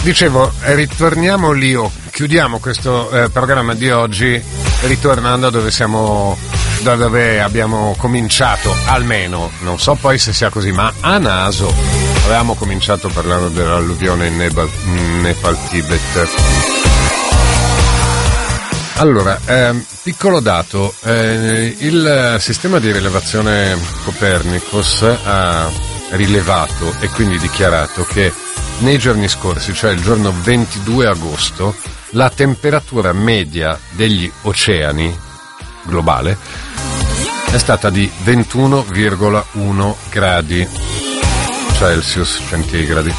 Dicevo, ritorniamo lì, chiudiamo questo programma di oggi ritornando da dove abbiamo cominciato, almeno, non so poi se sia così, ma a naso avevamo cominciato parlando dell'alluvione in Nepal-Tibet. Allora, piccolo dato, il sistema di rilevazione Copernicus ha rilevato e quindi dichiarato che nei giorni scorsi, cioè il giorno 22 agosto, la temperatura media degli oceani globale è stata di 21,1 gradi Celsius centigradi.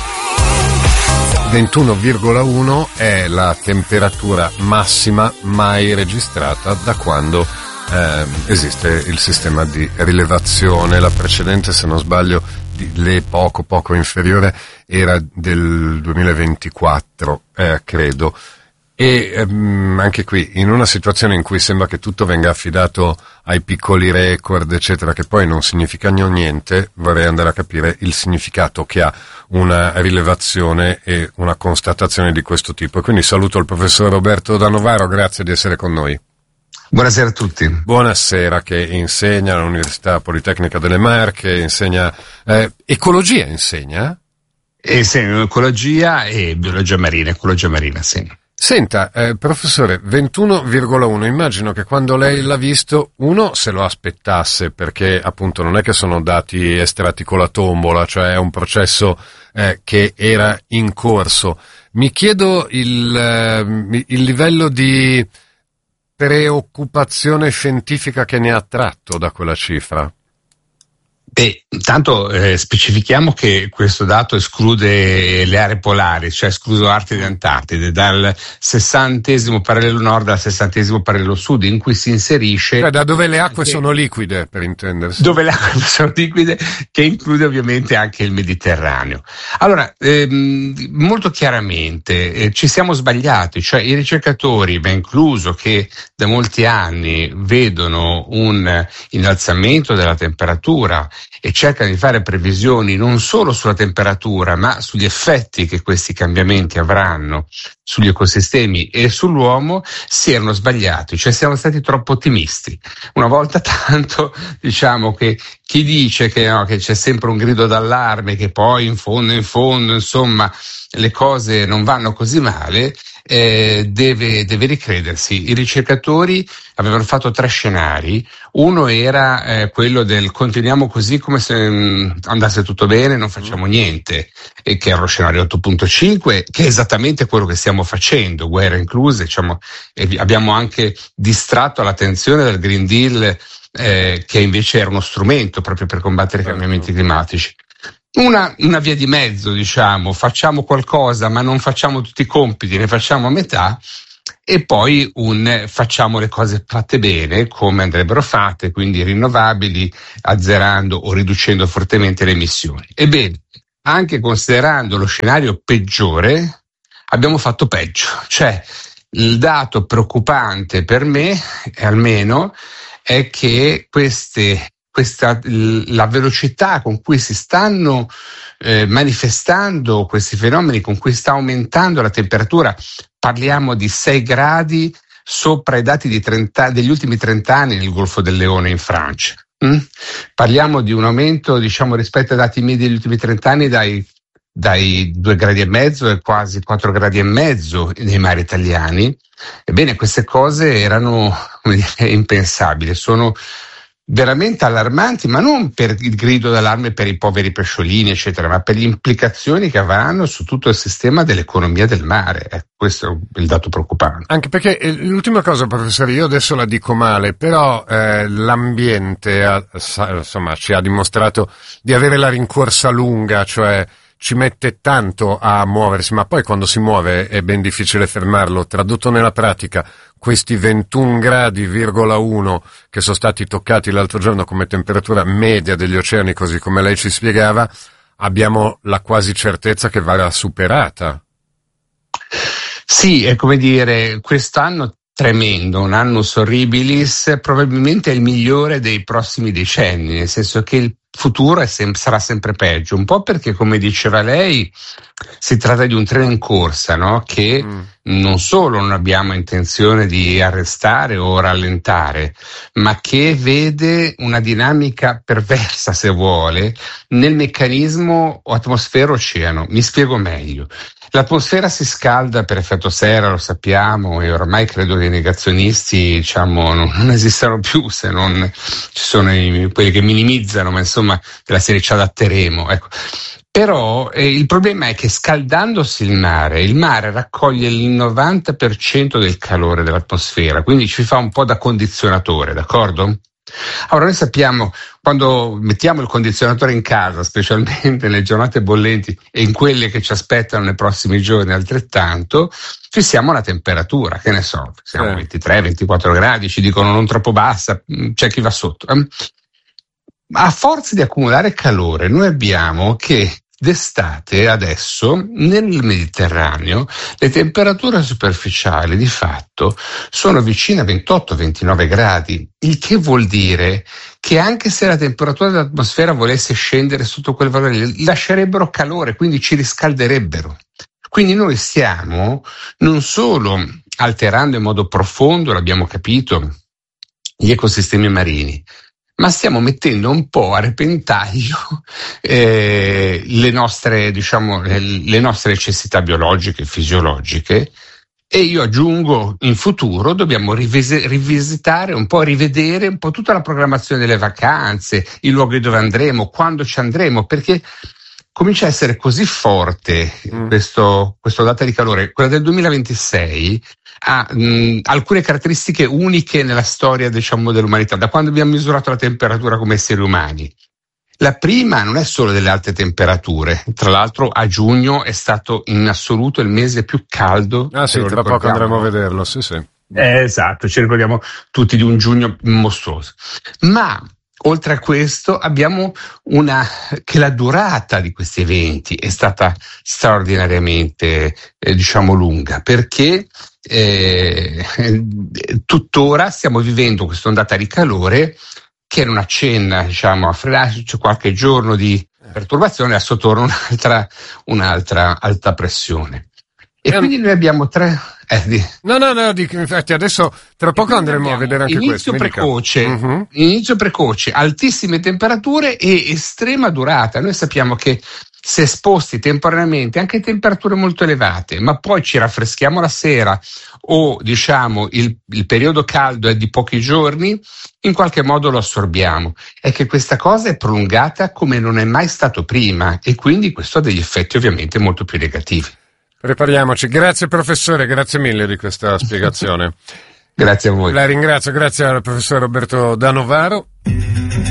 21,1 è la temperatura massima mai registrata da quando esiste il sistema di rilevazione. La precedente, se non sbaglio, poco inferiore, era del 2024, credo. E anche qui, in una situazione in cui sembra che tutto venga affidato ai piccoli record, eccetera, che poi non significano niente, vorrei andare a capire il significato che ha una rilevazione e una constatazione di questo tipo. E quindi saluto il professor Roberto D'Anovaro, grazie di essere con noi. Buonasera a tutti. Buonasera, che insegna all'Università Politecnica delle Marche, insegna ecologia, insegna? Insegno ecologia e ecologia marina, sì. Senta, professore, 21,1, immagino che quando lei l'ha visto, uno se lo aspettasse, perché appunto non è che sono dati estratti con la tombola, cioè è un processo che era in corso. Mi chiedo il livello di preoccupazione scientifica che ne ha tratto da quella cifra. Intanto specifichiamo che questo dato esclude le aree polari, cioè escluso Artide e Antartide, dal 60° parallelo nord al 60° parallelo sud, in cui si inserisce... Cioè da dove le acque sono liquide, per intendersi. Dove le acque sono liquide, che include ovviamente anche il Mediterraneo. Allora, molto chiaramente ci siamo sbagliati, cioè i ricercatori, ben incluso, che da molti anni vedono un innalzamento della temperatura e cercano di fare previsioni non solo sulla temperatura, ma sugli effetti che questi cambiamenti avranno sugli ecosistemi e sull'uomo, si erano sbagliati, cioè siamo stati troppo ottimisti. Una volta tanto, diciamo che chi dice che, no, che c'è sempre un grido d'allarme, che poi in fondo, insomma, le cose non vanno così male, deve ricredersi. I ricercatori avevano fatto 3 scenari. Uno era quello del continuiamo così come se andasse tutto bene, non facciamo niente, e che era lo scenario 8.5, che è esattamente quello che stiamo facendo, guerra incluse, diciamo, e abbiamo anche distratto l'attenzione dal Green Deal, che invece era uno strumento proprio per combattere i cambiamenti climatici. Una via di mezzo, diciamo, facciamo qualcosa ma non facciamo tutti i compiti, ne facciamo a metà, e poi facciamo le cose fatte bene come andrebbero fatte, quindi rinnovabili, azzerando o riducendo fortemente le emissioni. Ebbene, anche considerando lo scenario peggiore, abbiamo fatto peggio. Cioè, il dato preoccupante per me, almeno, è che la velocità con cui si stanno manifestando questi fenomeni, con cui sta aumentando la temperatura, parliamo di 6 gradi sopra i dati degli ultimi 30 anni nel Golfo del Leone in Francia. Parliamo di un aumento, diciamo, rispetto ai dati medi degli ultimi 30 anni dai 2 gradi e mezzo e quasi 4 gradi e mezzo nei mari italiani. Ebbene, queste cose erano, come dire, impensabili, sono veramente allarmanti, ma non per il grido d'allarme per i poveri pesciolini, eccetera, ma per le implicazioni che avranno su tutto il sistema dell'economia del mare. Questo è il dato preoccupante. Anche perché l'ultima cosa, professore, io adesso la dico male, però l'ambiente insomma ci ha dimostrato di avere la rincorsa lunga, cioè ci mette tanto a muoversi, ma poi quando si muove è ben difficile fermarlo. Tradotto nella pratica, questi 21 gradi,1 che sono stati toccati l'altro giorno come temperatura media degli oceani, così come lei ci spiegava, abbiamo la quasi certezza che verrà superata. Sì, è come dire, quest'anno tremendo, un annus horribilis, probabilmente è il migliore dei prossimi decenni, nel senso che futuro sarà sempre peggio, un po' perché, come diceva lei, si tratta di un treno in corsa, no? Che non solo non abbiamo intenzione di arrestare o rallentare, ma che vede una dinamica perversa, se vuole, nel meccanismo atmosfera-oceano. Mi spiego meglio. L'atmosfera si scalda per effetto serra, lo sappiamo, e ormai credo che i negazionisti, diciamo, non esistano più, se non ci sono quelli che minimizzano, ma insomma della serie ci adatteremo. Ecco. Però il problema è che scaldandosi il mare raccoglie il 90% del calore dell'atmosfera, quindi ci fa un po' da condizionatore, d'accordo? Allora noi sappiamo, quando mettiamo il condizionatore in casa, specialmente nelle giornate bollenti e in quelle che ci aspettano nei prossimi giorni altrettanto, fissiamo una temperatura, che ne so, siamo 23-24 gradi, ci dicono non troppo bassa, c'è chi va sotto. A forza di accumulare calore noi abbiamo che d'estate adesso nel Mediterraneo le temperature superficiali di fatto sono vicine a 28-29 gradi, il che vuol dire che anche se la temperatura dell'atmosfera volesse scendere sotto quel valore, lascerebbero calore, quindi ci riscalderebbero. Quindi noi stiamo non solo alterando in modo profondo, l'abbiamo capito, gli ecosistemi marini, ma stiamo mettendo un po' a repentaglio le nostre necessità biologiche e fisiologiche, e io aggiungo, in futuro dobbiamo rivisitare un po', rivedere un po' tutta la programmazione delle vacanze, i luoghi dove andremo, quando ci andremo, perché comincia a essere così forte questo data di calore. Quella del 2026 ha alcune caratteristiche uniche nella storia, diciamo, dell'umanità, da quando abbiamo misurato la temperatura come esseri umani. La prima non è solo delle alte temperature, tra l'altro a giugno è stato in assoluto il mese più caldo. Sì, tra poco andremo a vederlo, sì. Esatto, ci ricordiamo tutti di un giugno mostruoso. Ma oltre a questo abbiamo che la durata di questi eventi è stata straordinariamente lunga, perché tuttora stiamo vivendo questa ondata di calore che non accenna a frenarsi, c'è qualche giorno di perturbazione, adesso torna un'altra alta pressione. E quindi noi abbiamo tre... infatti adesso tra poco andremo a vedere anche questo. Inizio precoce, altissime temperature e estrema durata. Noi sappiamo che se esposti temporaneamente anche a temperature molto elevate, ma poi ci raffreschiamo la sera o il periodo caldo è di pochi giorni, in qualche modo lo assorbiamo. È che questa cosa è prolungata come non è mai stato prima, e quindi questo ha degli effetti ovviamente molto più negativi. Prepariamoci. Grazie professore, grazie mille di questa spiegazione. Grazie a voi. La ringrazio, grazie al professor Roberto D'Anovaro.